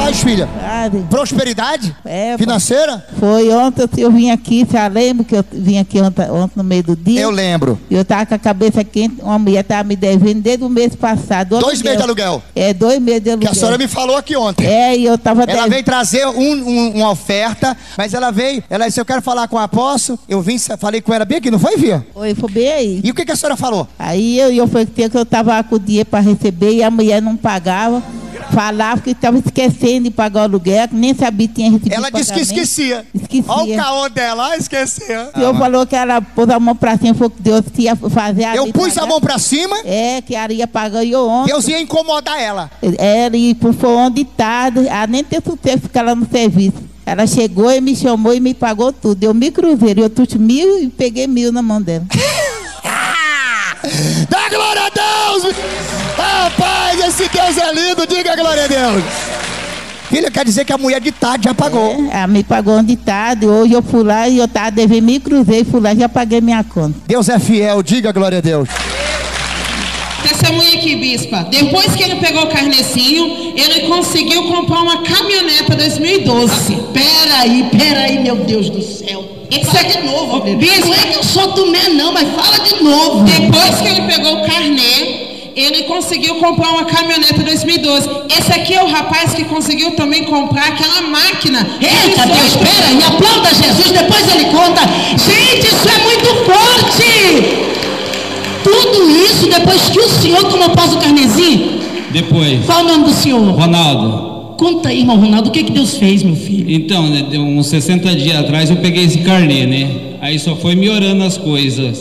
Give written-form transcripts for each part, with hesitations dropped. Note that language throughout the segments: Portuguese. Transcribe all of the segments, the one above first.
paz, filha? Sabe? Prosperidade? Financeira? Foi ontem, eu vim aqui, você lembra que eu vim aqui ontem no meio do dia? Eu lembro. E eu tava com a cabeça quente, uma mulher tava me devendo desde o mês passado. 2 meses de aluguel? 2 meses de aluguel. Que a senhora me falou aqui ontem. E eu tava Ela veio trazer uma oferta, mas ela disse, eu quero falar com o apóstolo. Eu vim, falei com ela bem aqui, não foi, Via? Foi bem aí. E o que a senhora falou? Aí eu falei que eu tava com o dinheiro para receber e a mulher não pagava. Falava que estava esquecendo de pagar o aluguel, que nem sabia que tinha recebido. Ela disse que esquecia. Olha o caô dela, esquecia. O senhor falou que ela pôs a mão pra cima, falou que Deus ia fazer a Eu pus a mão pra cima? Que ela ia pagar e eu ontem. Deus ia incomodar ela. E foi onde tá, ela nem tem sucesso ficar lá no serviço. Ela chegou e me chamou e me pagou tudo. Eu me cruzeiro, eu trouxe 1.000 e peguei 1.000 na mão dela. Dá glória a Deus! Rapaz, esse Deus é lindo, diga glória a Deus. Filha, quer dizer que a mulher de tarde já pagou. Ela me pagou de tarde, hoje eu fui lá e eu tava devendo, me cruzei, fui lá e já paguei minha conta. Deus é fiel, diga glória a Deus. Testemunha aqui, bispa. Depois que ele pegou o carnecinho, ele conseguiu comprar uma caminhoneta 2012. Peraí, meu Deus do céu. Isso aqui de novo, bispa. Não é que eu sou Tomé não, mas fala de novo. Depois que ele pegou o carnê, ele conseguiu comprar uma caminhoneta 2012. Esse aqui é o rapaz que conseguiu também comprar aquela máquina. Eita Deus, peraí, aplauda Jesus, depois ele conta. Gente, isso é muito forte. Tudo isso depois que o senhor tomou posse do carnezinho? Depois. Qual o nome do senhor? Ronaldo. Conta aí, irmão Ronaldo, o que Deus fez, meu filho? Então, uns 60 dias atrás eu peguei esse carnê, né? Aí só foi melhorando as coisas.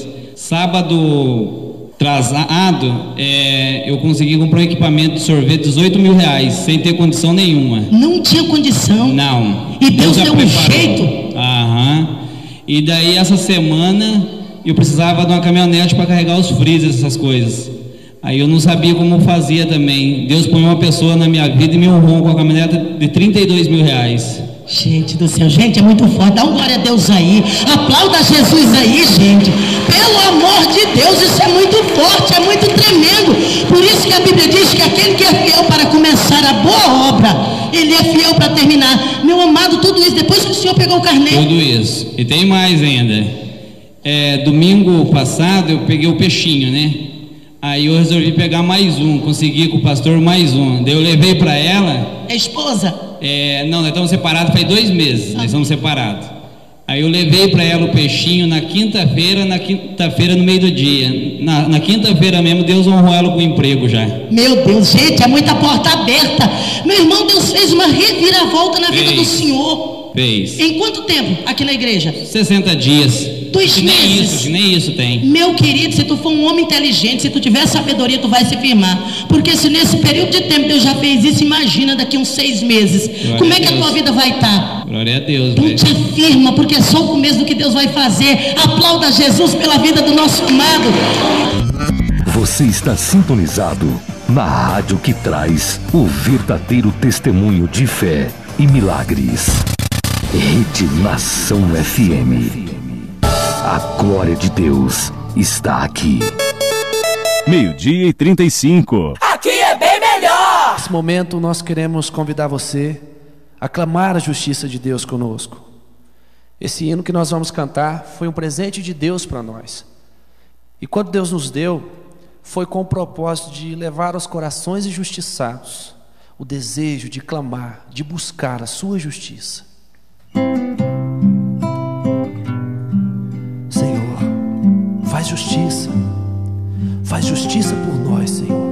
Sábado atrasado, eu consegui comprar um equipamento de sorvete de 18 mil reais, sem ter condição nenhuma. Não tinha condição? Não. E Deus deu um jeito? Aham. E daí essa semana eu precisava de uma caminhonete para carregar os freezers, essas coisas. Aí eu não sabia como fazia também. Deus põe uma pessoa na minha vida e me honrou com a caminhoneta de 32 mil reais. Gente do céu, gente, é muito forte. Dá um glória a Deus aí. Aplauda Jesus aí, gente. Pelo amor de Deus, isso é muito forte, é muito tremendo. Por isso que a Bíblia diz que aquele que é fiel para começar a boa obra, ele é fiel para terminar. Meu amado, tudo isso depois que o senhor pegou o carnê. Tudo isso. E tem mais ainda. Domingo passado eu peguei o peixinho, né? Aí eu resolvi pegar mais um, consegui com o pastor mais um. Daí eu levei para ela. É esposa? Não, nós estamos separados faz 2 meses, nós estamos separados. Aí eu levei para ela o peixinho na quinta-feira no meio do dia. Na quinta-feira mesmo, Deus honrou ela com o emprego já. Meu Deus, gente, é muita porta aberta. Meu irmão, Deus fez uma reviravolta na vida do senhor. Fez. Em quanto tempo aqui na igreja? 60 dias. 2 meses. Nem isso tem. Meu querido, se tu for um homem inteligente, se tu tiver sabedoria, tu vai se firmar. Porque se nesse período de tempo Deus já fez isso, imagina daqui uns 6 meses. Glória como é que a tua vida vai estar? Glória a Deus. Então te afirma, porque é só o começo do que Deus vai fazer. Aplauda Jesus pela vida do nosso amado. Você está sintonizado na rádio que traz o verdadeiro testemunho de fé e milagres. Rede Nação FM. A glória de Deus está aqui. 12:35. Aqui é bem melhor. Nesse momento nós queremos convidar você a clamar a justiça de Deus conosco. Esse hino que nós vamos cantar foi um presente de Deus para nós. E quando Deus nos deu, foi com o propósito de levar aos corações injustiçados o desejo de clamar, de buscar a sua justiça. Senhor, faz justiça por nós, Senhor.